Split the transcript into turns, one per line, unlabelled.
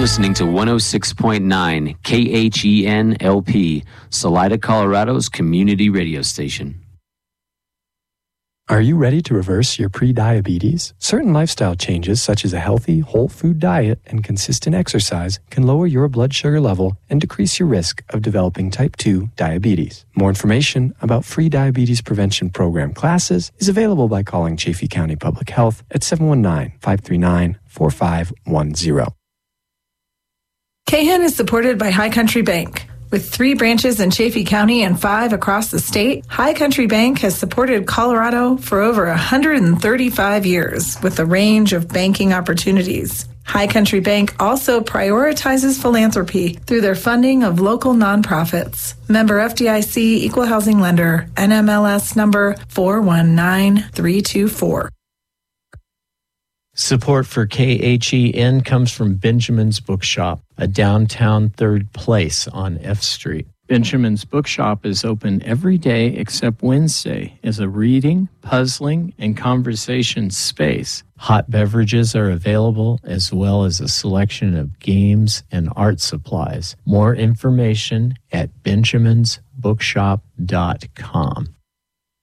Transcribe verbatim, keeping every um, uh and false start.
listening to one oh six point nine K H E N L P, Salida, Colorado's community radio station.
Are you ready to reverse your pre-diabetes? Certain lifestyle changes, such as a healthy, whole food diet and consistent exercise, can lower your blood sugar level and decrease your risk of developing type two diabetes. More information about free diabetes prevention program classes is available by calling Chaffee County Public Health at seven one nine, five three nine, four five one zero.
K H E N is supported by High Country Bank. With three branches in Chaffee County and five across the state, High Country Bank has supported Colorado for over one hundred thirty-five years with a range of banking opportunities. High Country Bank also prioritizes philanthropy through their funding of local nonprofits. Member F D I C, Equal Housing Lender, N M L S number four one nine three two four.
Support for K H E N comes from Benjamin's Bookshop, a downtown third place on F Street. Benjamin's Bookshop is open every day except Wednesday as a reading, puzzling, and conversation space. Hot beverages are available as well as a selection of games and art supplies. More information at benjamins bookshop dot com.